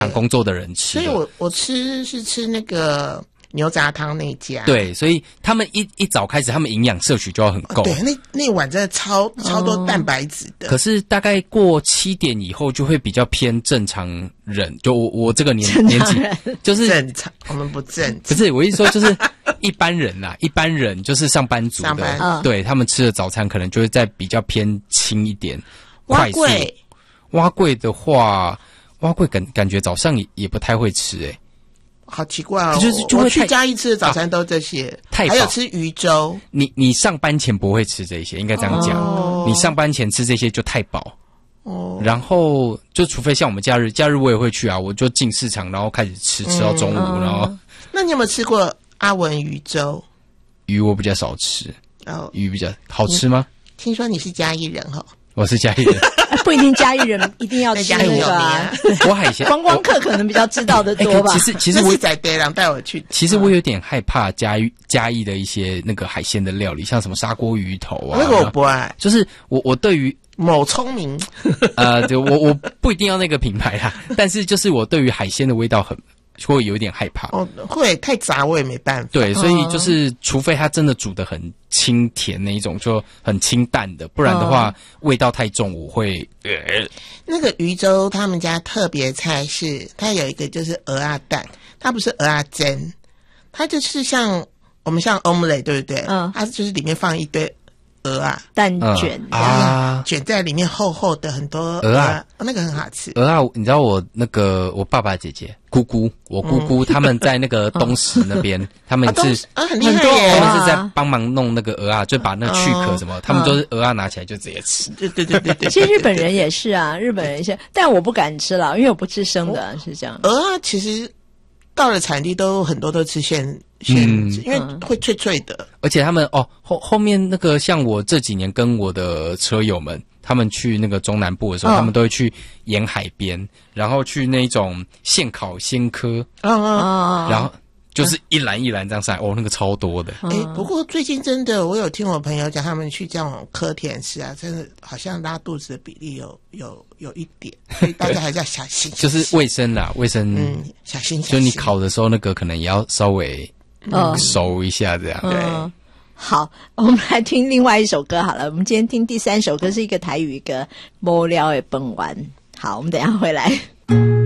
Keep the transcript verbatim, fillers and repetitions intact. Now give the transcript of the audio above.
工作的人吃的。 所以我我吃是吃那个牛杂汤那一家。 对，所以他们一一早开始，他们营养摄取就要很够。 哦、对，那那碗真的超超多蛋白质的。 可是大概过七点以后，就会比较偏正常人。就我我这个年年纪，就是正常，我们不正常。 不是我意思说，就是一般人啦，一般人就是上班族的， 上班对他们吃的早餐可能就会再比较偏轻一点，快速。 蛙贵， 蛙贵的话，蛙贵感感觉早上也也不太会吃诶、欸。 好奇怪哦！ 就是就会我去嘉义吃的早餐都这些， 啊、太还有吃鱼粥。 你你上班前不会吃这些，应该这样讲。哦、你上班前吃这些就太饱。哦。然后就除非像我们假日，假日我也会去啊，我就进市场，然后开始吃，吃到中午，嗯、然后。 那你有没有吃过阿文鱼粥？ 鱼我比较少吃。哦。鱼比较好吃吗？ 听说你是嘉义人哈。 我是嘉义人。 不一定嘉义人一定要吃那个啊， 我海鲜观光客可能比较知道的多吧。 欸、其实其实我在爹郎带我去， 其实我有点害怕嘉义嘉义的一些那个海鲜的料理，像什么砂锅鱼头啊， 那个我不爱。 就是我我对于某聪明， 呃，对我我不一定要那个品牌啦，但是就是我对于海鲜的味道很。会有一点害怕哦，会太杂我也没办法。 对，所以就是、嗯、除非它真的煮得很清甜那一种，就很清淡的，不然的话、嗯、味道太重，我会。呃、 那个渔州他们家特别菜是，它有一个就是蚵仔蛋，它不是蚵仔煎，它就是像我们像 omelette 对不对？嗯，它就是里面放一堆鹅啊蛋卷、 嗯、啊， 卷在里面厚厚的很多鹅啊， 那个很好吃。 鹅啊，你知道我那个我爸爸姐姐姑姑，我姑姑、嗯、他们在那个东石那边，他们是啊很厉害耶， 他们是在帮忙弄那个鹅啊，就把那个去壳什么，嗯、他们都是鹅啊拿起来就直接吃。 对对对对对。 其实日本人也是啊，日本人也是，但我不敢吃了，因为我不吃生的，是这样。 鹅啊，其实到了产地都很多都吃现现、嗯，因为会脆脆的。 而且他们哦后后面那个像我这几年跟我的车友们。他们去那个中南部的时候，哦、他们都会去沿海边，然后去那种现烤鲜科， 嗯嗯， 然后就是一篮一篮这样上来，哦，那个超多的。 哎、欸，不过最近真的，我有听我朋友讲，他们去这种科田市啊，真的好像拉肚子的比例有有有一点，所以大家还是要小心。 就是卫生啦，卫生， 嗯，小心小心。 就你烤的时候，那个可能也要稍微嗯熟一下，这样、 嗯、 对。 嗯好，我们来听另外一首歌好了。我们今天听第三首歌是一个台语歌《无聊的饭圆》。好，我们等一下回来。